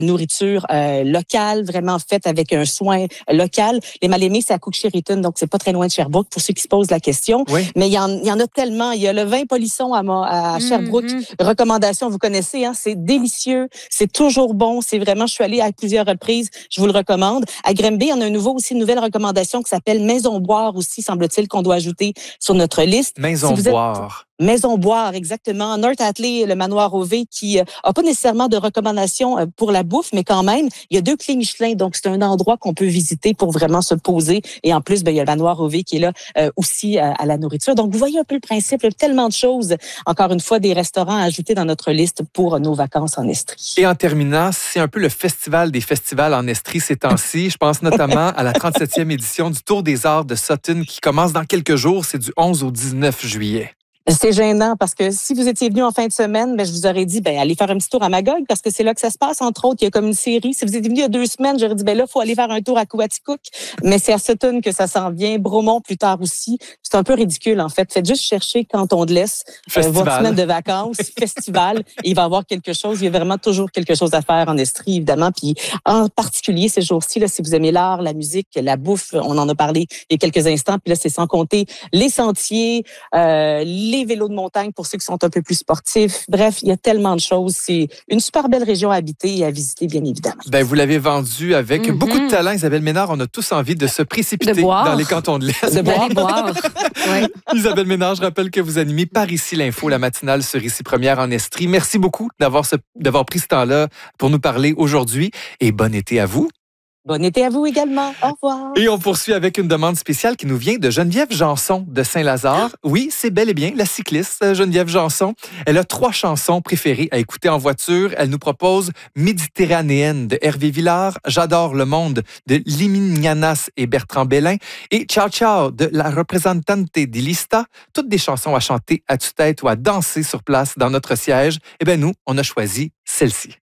nourriture locale, vraiment faite avec un soin local. Les Mal-Aimés, c'est à Cook-Sheridan, donc c'est pas très loin de Sherbrooke, pour ceux qui se posent la question. Oui. Mais il y en a tellement. Il y a le vin polisson à Sherbrooke. Recommandation, vous connaissez, hein, c'est délicieux, c'est toujours bon. C'est vraiment, je suis allée à plusieurs reprises, je vous le recommande. À Granby, on a une nouvelle recommandation qui s'appelle Maison Boire aussi, semble-t-il, qu'on doit ajouter sur notre liste. Maison Boire. Maison Boire, exactement. North Atlee, le manoir OV, qui a pas nécessairement de recommandations pour la bouffe, mais quand même, il y a 2 clés Michelin, donc c'est un endroit qu'on peut visiter pour vraiment se poser. Et en plus, il y a le manoir OV qui est là aussi à la nourriture. Donc, vous voyez un peu le principe, il y a tellement de choses. Encore une fois, des restaurants à ajouter dans notre liste pour nos vacances en Estrie. Et en terminant, c'est un peu le festival des festivals en Estrie ces temps-ci. Je pense notamment à la 37e édition du Tour des Arts de Sutton qui commence dans quelques jours. C'est du 11 au 19 juillet. C'est gênant parce que si vous étiez venu en fin de semaine, je vous aurais dit, allez faire un petit tour à Magog parce que c'est là que ça se passe. Entre autres, il y a comme une série. Si vous étiez venu il y a 2 semaines, j'aurais dit, là, il faut aller faire un tour à Coaticook. Mais c'est à Sutton que ça s'en vient. Bromont plus tard aussi. C'est un peu ridicule, en fait. Faites juste chercher quand on te laisse votre semaine de vacances, festival. Et il va y avoir quelque chose. Il y a vraiment toujours quelque chose à faire en Estrie, évidemment. Puis en particulier ces jours-ci, là, si vous aimez l'art, la musique, la bouffe, on en a parlé il y a quelques instants. Puis là, c'est sans compter les sentiers, les vélos de montagne pour ceux qui sont un peu plus sportifs. Bref, il y a tellement de choses. C'est une super belle région à habiter et à visiter, bien évidemment. Vous l'avez vendu avec beaucoup de talent, Isabelle Ménard. On a tous envie de se précipiter dans les cantons de l'Est. De boire. Ouais. Isabelle Ménard, je rappelle que vous animez Par ici l'info, la matinale sur Ici Première en Estrie. Merci beaucoup d'avoir pris ce temps-là pour nous parler aujourd'hui et bon été à vous. Bon été à vous également. Au revoir. Et on poursuit avec une demande spéciale qui nous vient de Geneviève Janson de Saint-Lazare. Oui, c'est bel et bien la cycliste Geneviève Janson. Elle a 3 chansons préférées à écouter en voiture. Elle nous propose Méditerranéenne de Hervé Villard, J'adore le monde de Limignanas et Bertrand Bellin et Ciao Ciao de La Representante di Lista. Toutes des chansons à chanter à tue-tête ou à danser sur place dans notre siège. Nous, on a choisi celle-ci.